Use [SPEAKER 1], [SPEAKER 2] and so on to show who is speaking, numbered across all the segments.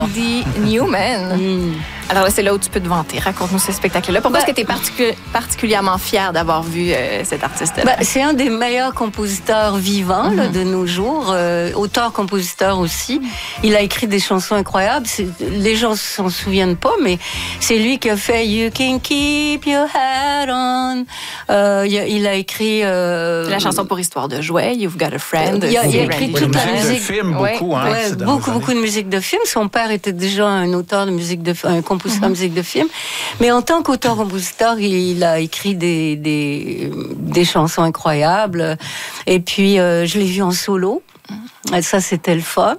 [SPEAKER 1] The Newman. Alors là, c'est là où tu peux te vanter. Raconte-nous ce spectacle-là. Pourquoi est-ce que tu es particulièrement fière d'avoir vu cet artiste-là?
[SPEAKER 2] C'est un des meilleurs compositeurs vivants là, de nos jours. Auteur-compositeur aussi. Il a écrit des chansons incroyables. Les gens s'en souviennent pas, mais c'est lui qui a fait You Can Keep Your Hat On. Il a écrit...
[SPEAKER 1] la chanson pour Histoire de jouet, You've Got a Friend.
[SPEAKER 2] Il a écrit toute la musique.
[SPEAKER 3] De film, beaucoup.
[SPEAKER 2] Beaucoup de musique de film. Son père était déjà un auteur de musique de un compositeur de musique de film. Mais en tant qu'auteur-compositeur, il a écrit des chansons incroyables. Et puis, je l'ai vu en solo. Et ça, c'était le fun.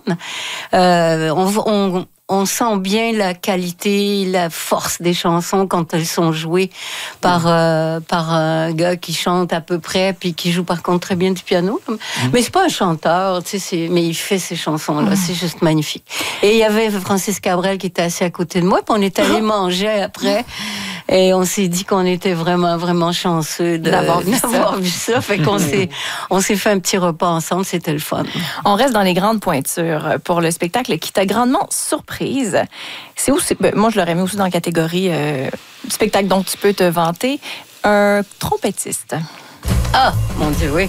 [SPEAKER 2] On sent bien la qualité, la force des chansons quand elles sont jouées par un gars qui chante à peu près puis qui joue par contre très bien du piano. Mais c'est pas un chanteur, tu sais, mais il fait ces chansons-là, c'est juste magnifique. Et il y avait Francis Cabrel qui était assis à côté de moi, puis on est allé manger après. Et on s'est dit qu'on était vraiment, vraiment chanceux d'avoir vu ça. Fait qu'on s'est fait un petit repas ensemble, c'était le fun.
[SPEAKER 1] On reste dans les grandes pointures pour le spectacle qui t'a grandement surprise. C'est où? Moi, je l'aurais mis aussi dans la catégorie spectacle dont tu peux te vanter. Un trompettiste.
[SPEAKER 2] Ah, mon Dieu, oui.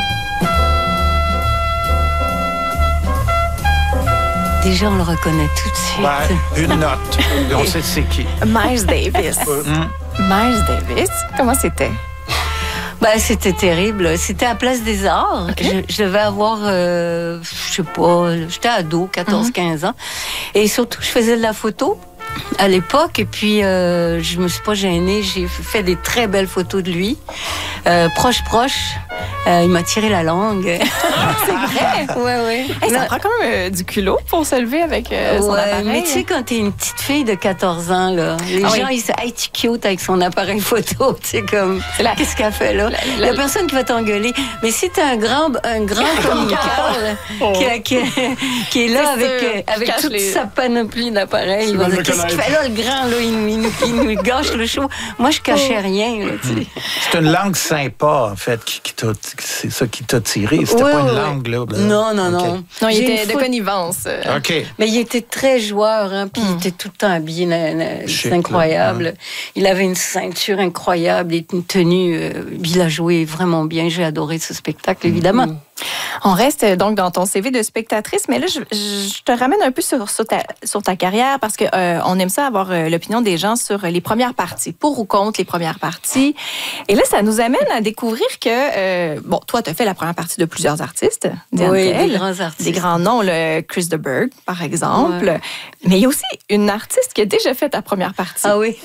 [SPEAKER 2] Déjà, on le reconnaît tout de suite.
[SPEAKER 3] Ouais, une note. On sait c'est qui.
[SPEAKER 1] Miles Davis. Miles Davis, comment c'était?
[SPEAKER 2] C'était terrible. C'était à Place des Arts. Okay. Je devais avoir, je sais pas, j'étais ado, 14-15 ans. Et surtout, je faisais de la photo à l'époque. Et puis, je me suis pas gênée. J'ai fait des très belles photos de lui. Proche. Il m'a tiré la langue.
[SPEAKER 1] C'est vrai?
[SPEAKER 2] Oui.
[SPEAKER 1] Hey, ça prend quand même du culot pour se lever avec son appareil.
[SPEAKER 2] Mais tu sais, quand t'es une petite fille de 14 ans, là, les gens, ils disent « Hey, tu cute avec son appareil photo. » Tu sais, comme, qu'est-ce qu'elle fait là? Il y a personne qui va t'engueuler. Mais si t'es un grand comme Carl, qui est là avec toute sa panoplie d'appareils, il va dire « Qu'est-ce qu'il fait là, le grand? Là, il nous gâche le show. » Moi, je cachais rien. Là, tu sais.
[SPEAKER 3] C'est une langue sympa, en fait, c'est ça qui t'a tiré. C'était pas une langue, là.
[SPEAKER 2] Non.
[SPEAKER 1] Non, il était de connivence.
[SPEAKER 3] OK.
[SPEAKER 2] Mais il était très joueur, hein, puis il était tout le temps habillé. C'est incroyable. Là. Il avait une ceinture incroyable et une tenue. Il a joué vraiment bien. J'ai adoré ce spectacle, évidemment.
[SPEAKER 1] On reste donc dans ton CV de spectatrice, mais là, je te ramène un peu sur ta carrière parce que on aime ça avoir l'opinion des gens sur les premières parties, pour ou contre les premières parties. Et là, ça nous amène à découvrir que, toi, tu as fait la première partie de plusieurs artistes.
[SPEAKER 2] Oui, des grands artistes.
[SPEAKER 1] Des grands noms, le Chris de Burgh, par exemple. Ouais. Mais il y a aussi une artiste qui a déjà fait ta première partie.
[SPEAKER 2] Ah oui?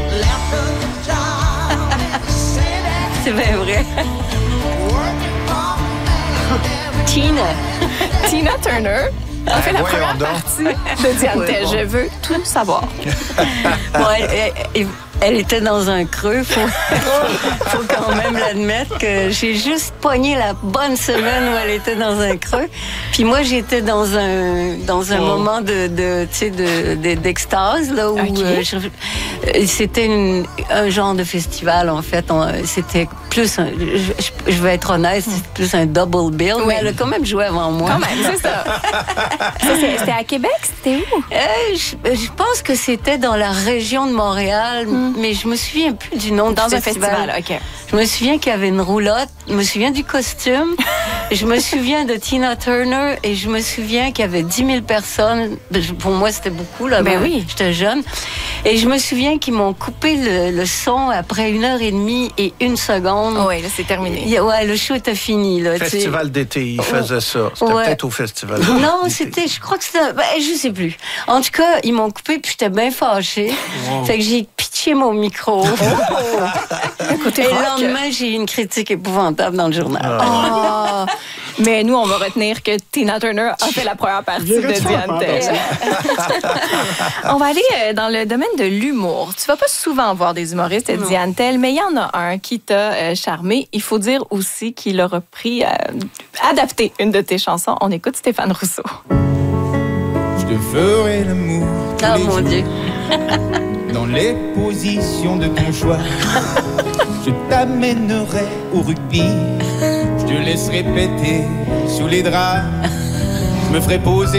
[SPEAKER 2] C'est bien vrai.
[SPEAKER 1] Tina Turner a fait la première partie de Diane Tell. Je veux tout savoir.
[SPEAKER 2] Elle était dans un creux. Faut quand même l'admettre que j'ai juste pogné la bonne semaine où elle était dans un creux. Puis moi, j'étais dans un moment d'extase là où c'était un genre de festival en fait. C'était plus je vais être honnête, c'était plus un double bill. Mais elle a quand même joué avant moi.
[SPEAKER 1] Quand même, c'est ça. C'était à Québec, c'était où?
[SPEAKER 2] Je pense que c'était dans la région de Montréal. Mais je me souviens plus du nom du festival.
[SPEAKER 1] OK.
[SPEAKER 2] Je me souviens qu'il y avait une roulotte. Je me souviens du costume. Je me souviens de Tina Turner. Et je me souviens qu'il y avait 10 000 personnes. Pour moi, c'était beaucoup. Là,
[SPEAKER 1] ben oui.
[SPEAKER 2] J'étais jeune. Et je me souviens qu'ils m'ont coupé le son après 1h30 et 1 seconde.
[SPEAKER 1] Oui, là, c'est terminé.
[SPEAKER 2] Ouais, le show était fini. Là,
[SPEAKER 3] Festival d'été, ils faisaient ça. C'était peut-être au festival.
[SPEAKER 2] Non, je crois que c'était... je sais plus. En tout cas, ils m'ont coupé puis j'étais bien fâchée. Fait que j'ai pitché mon micro.
[SPEAKER 1] Écoutez,
[SPEAKER 2] et le lendemain, j'ai eu une critique épouvantable dans le journal.
[SPEAKER 1] Mais nous, on va retenir que Tina Turner a fait la première partie de Diane Tell. On va aller dans le domaine de l'humour. Tu vas pas souvent voir des humoristes de Diane Tell, mais il y en a un qui t'a charmé. Il faut dire aussi qu'il a repris, adapté une de tes chansons. On écoute Stéphane Rousseau.
[SPEAKER 4] Je te ferai l'amour tous les
[SPEAKER 2] mon
[SPEAKER 4] jours,
[SPEAKER 2] Dieu.
[SPEAKER 4] dans les positions de ton choix. Je t'amènerai au rugby. Je te laisserai péter sous les draps. Je me ferai poser